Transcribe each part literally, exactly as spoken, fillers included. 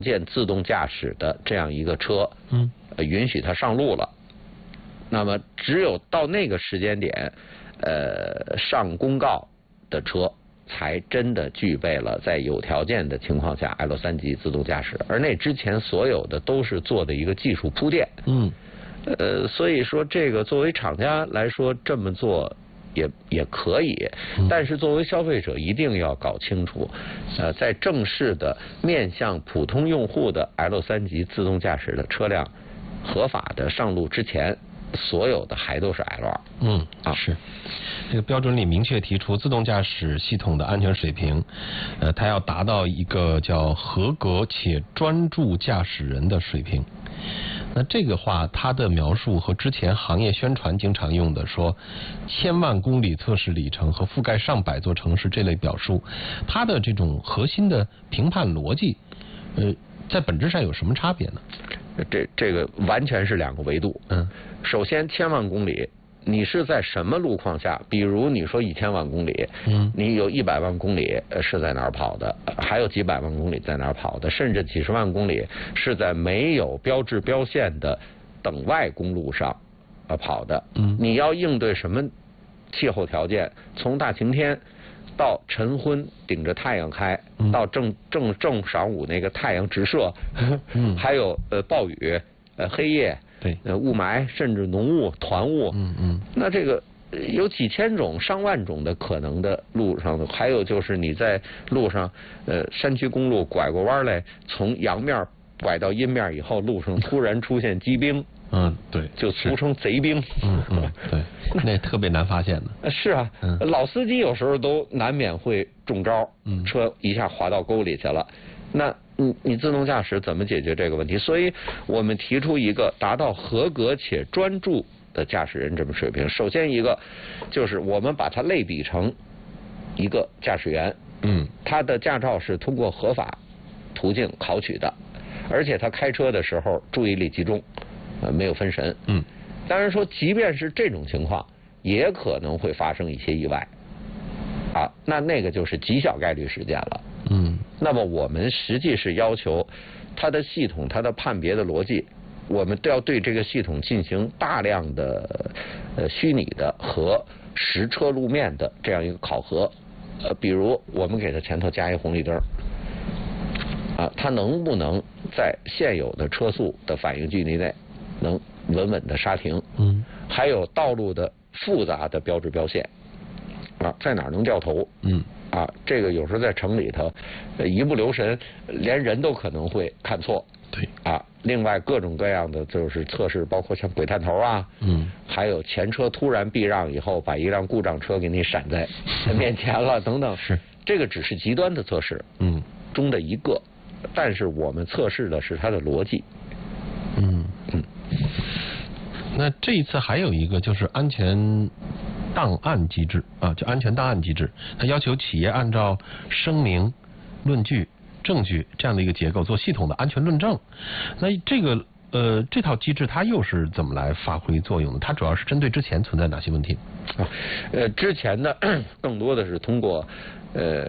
件自动驾驶的这样一个车， 嗯， 呃、允许它上路了。那么只有到那个时间点，呃，上公告的车才真的具备了在有条件的情况下 L 三级自动驾驶，而那之前所有的都是做的一个技术铺垫。 嗯， 呃，所以说这个作为厂家来说这么做也也可以，但是作为消费者一定要搞清楚，呃，在正式的面向普通用户的 L 三级自动驾驶的车辆合法的上路之前，所有的还都是 L 二。 嗯啊，是这个标准里明确提出，自动驾驶系统的安全水平，呃，它要达到一个叫合格且专注驾驶人的水平。那这个话，它的描述和之前行业宣传经常用的说千万公里测试里程和覆盖上百座城市这类表述，它的这种核心的评判逻辑，呃，在本质上有什么差别呢？ 这这个完全是两个维度。 嗯， 首先千万公里，你是在什么路况下？比如你说一千万公里， 嗯， 你有一百万公里是在哪儿跑的，还有几百万公里在哪儿跑的，甚至几十万公里是在没有标志标线的等外公路上呃跑的。 嗯， 你要应对什么气候条件？从大晴天到晨昏顶着太阳开， 嗯、 到正正正晌午那个太阳直射， 嗯， 还有呃暴雨、呃黑夜。 对， 呃，雾霾甚至浓雾、团雾， 嗯嗯， 那这个有几千种、上万种的可能的路上的，还有就是你在路上，呃，山区公路拐过弯来，从阳面拐到阴面以后，路上突然出现积冰， 嗯，对， 就俗称贼冰， 嗯嗯，对，那特别难发现的。 是啊， 嗯， 老司机有时候都难免会中招， 嗯， 车一下滑到沟里去了，那。你你自动驾驶怎么解决这个问题？所以我们提出一个达到合格且专注的驾驶人这么水平。首先一个就是我们把它类比成一个驾驶员， 嗯， 他的驾照是通过合法途径考取的，而且他开车的时候注意力集中，呃，没有分神。 嗯， 当然说，即便是这种情况，也可能会发生一些意外，啊，那那个就是极小概率事件了。 嗯， 那么我们实际是要求它的系统、它的判别的逻辑，我们都要对这个系统进行大量的呃虚拟的和实车路面的这样一个考核。呃，比如我们给它前头加一红绿灯，啊，它能不能在现有的车速的反应距离内能稳稳的刹停？ 嗯， 还有道路的复杂的标志标线，啊，在哪儿能掉头？ 嗯。 啊，这个有时候在城里头，呃，一不留神，连人都可能会看错。 对。 啊，另外各种各样的就是测试，包括像鬼探头啊， 嗯， 还有前车突然避让以后，把一辆故障车给你闪在面前了，等等。 是。 这个只是极端的测试， 嗯， 中的一个，但是我们测试的是它的逻辑。 嗯嗯。那这一次还有一个就是安全档案机制啊，就安全档案机制，它要求企业按照声明、论据、证据这样的一个结构做系统的安全论证。那这个呃这套机制它又是怎么来发挥作用的？它主要是针对之前存在哪些问题？ 啊，呃，之前呢，更多的是通过呃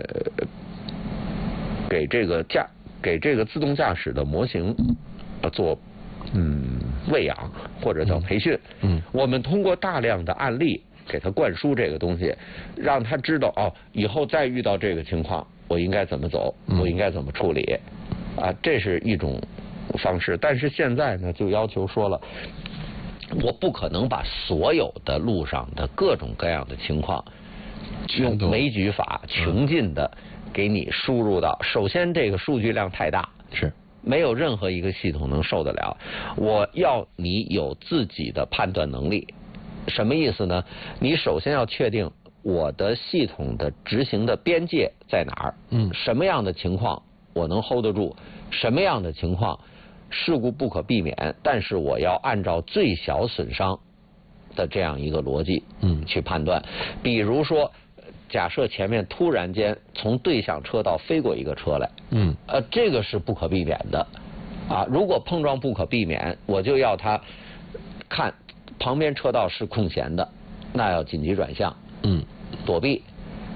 给这个驾给这个自动驾驶的模型呃做嗯喂养或者叫培训。 嗯，嗯我们通过大量的案例。给他灌输这个东西，让他知道哦，以后再遇到这个情况，我应该怎么走，我应该怎么处理，啊，这是一种方式。但是现在呢，就要求说了，我不可能把所有的路上的各种各样的情况，用枚举法穷尽的给你输入到。首先，这个数据量太大， 是没有任何一个系统能受得了。我要你有自己的判断能力。什么意思呢？你首先要确定我的系统的执行的边界在哪儿？ 嗯， 什么样的情况我能 hold 得住？什么样的情况事故不可避免？但是我要按照最小损伤的这样一个逻辑， 嗯， 去判断。比如说，假设前面突然间从对向车道飞过一个车来， 嗯， 呃，这个是不可避免的，啊，如果碰撞不可避免，我就要他看。旁边车道是空闲的，那要紧急转向， 嗯， 躲避。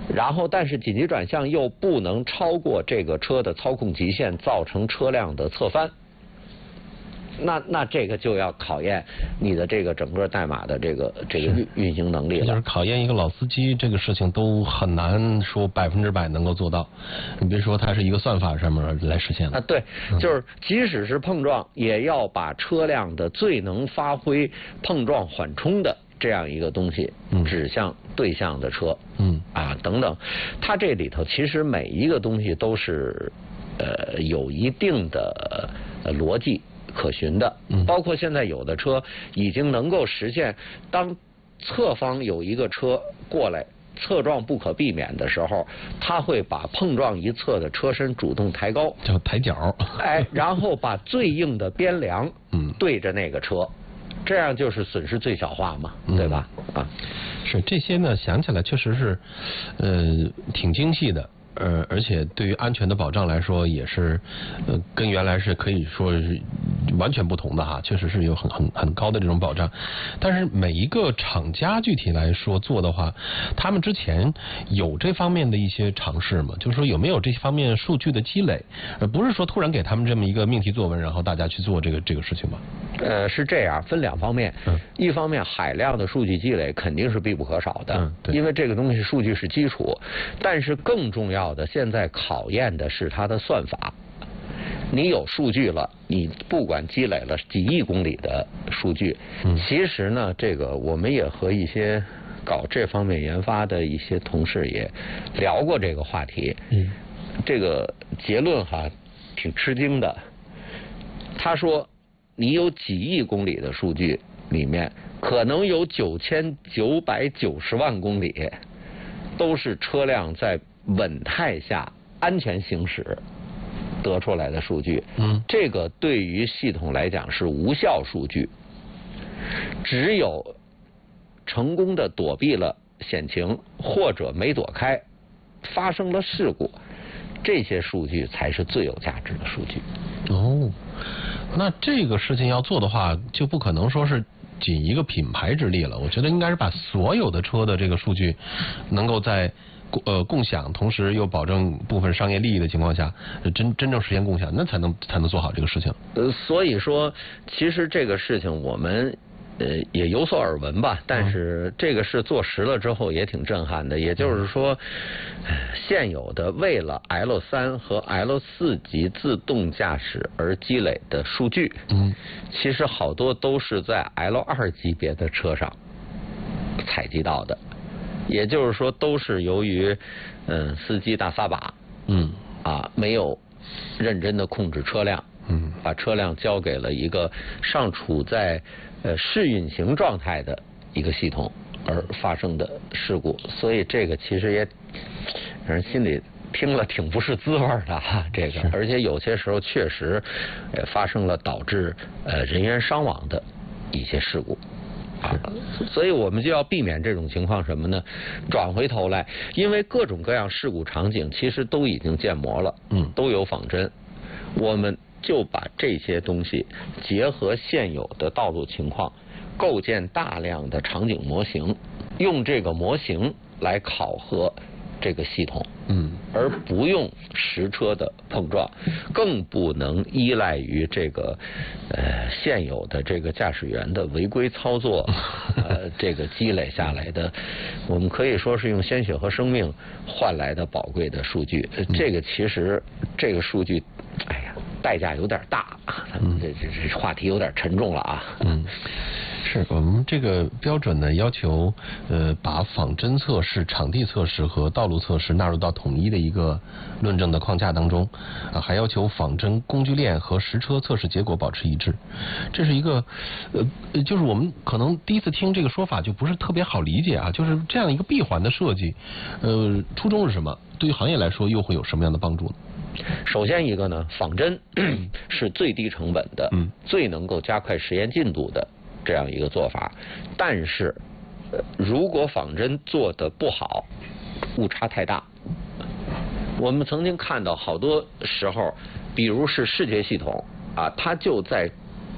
然后但是紧急转向又不能超过这个车的操控极限，造成车辆的侧翻。那那这个就要考验你的这个整个代码的这个这个运运行能力了。 就是考验一个老司机，这个事情都很难说百分之百能够做到。你别说它是一个算法上面来实现的啊，对，就是即使是碰撞，也要把车辆的最能发挥碰撞缓冲的这样一个东西指向对向的车，嗯啊等等，它这里头其实每一个东西都是呃有一定的呃逻辑可循的，包括现在有的车已经能够实现，当侧方有一个车过来，侧撞不可避免的时候，它会把碰撞一侧的车身主动抬高， 叫抬脚， 哎，然后把最硬的边梁嗯对着那个车，这样就是损失最小化嘛，对吧？啊， 是这些呢，想起来确实是，呃，挺精细的。呃，而且对于安全的保障来说，也是呃跟原来是可以说是完全不同的哈，确实是有很很很高的这种保障。但是每一个厂家具体来说做的话，他们之前有这方面的一些尝试吗？就是说有没有这方面数据的积累？呃，不是说突然给他们这么一个命题作文，然后大家去做这个这个事情吗？ 呃，是这样，分两方面。嗯，一方面海量的数据积累肯定是必不可少的，嗯，对，因为这个东西数据是基础，但是更重要的，现在考验的是它的算法。你有数据了，你不管积累了几亿公里的数据，嗯，其实呢，这个我们也和一些搞这方面研发的一些同事也聊过这个话题。嗯，这个结论哈，挺吃惊的。他说，你有几亿公里的数据里面，可能有九千九百九十万公里都是车辆在稳态下安全行驶得出来的数据。嗯，这个对于系统来讲是无效数据，只有成功的躲避了险情或者没躲开，发生了事故，这些数据才是最有价值的数据。 哦，那这个事情要做的话，就不可能说是仅一个品牌之力了。我觉得应该是把所有的车的这个数据能够在呃共享，同时又保证部分商业利益的情况下，真真正实现共享，那才能才能做好这个事情。 呃，所以说，其实这个事情我们呃也有所耳闻吧，但是这个事做实了之后也挺震撼的。也就是说，现有的为了 L 三和 L 四级自动驾驶而积累的数据，嗯，其实好多都是在 L 二级别的车上采集到的。也就是说，都是由于嗯司机大撒把，嗯啊没有认真的控制车辆，嗯，把车辆交给了一个尚处在呃试运行状态的一个系统而发生的事故，所以这个其实也让人心里听了挺不是滋味的哈，这个，而且有些时候确实呃发生了导致呃人员伤亡的一些事故。啊，所以我们就要避免这种情况什么呢？转回头来，因为各种各样事故场景其实都已经建模了，嗯，都有仿真，我们就把这些东西结合现有的道路情况，构建大量的场景模型，用这个模型来考核这个系统，嗯，而不用实车的碰撞，更不能依赖于这个呃现有的这个驾驶员的违规操作，呃，这个积累下来的，我们可以说是用鲜血和生命换来的宝贵的数据。呃、这个其实这个数据，哎呀，代价有点大，嗯、这这这话题有点沉重了啊。嗯。 是我们这个标准呢，要求呃把仿真测试、场地测试和道路测试纳入到统一的一个论证的框架当中啊，还要求仿真工具链和实车测试结果保持一致。这是一个呃，就是我们可能第一次听这个说法就不是特别好理解啊，就是这样一个闭环的设计，呃，初衷是什么？对于行业来说又会有什么样的帮助呢？ 首先一个呢，仿真是最低成本的，嗯，最能够加快实验进度的这样一个做法，但是、呃、如果仿真做得不好，误差太大。我们曾经看到好多时候，比如是视觉系统啊，它就在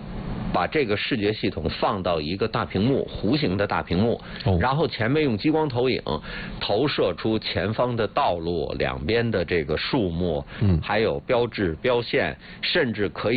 把这个视觉系统放到一个大屏幕，弧形的大屏幕， 哦、 然后前面用激光投影投射出前方的道路、两边的这个树木， 嗯， 还有标志、标线，甚至可以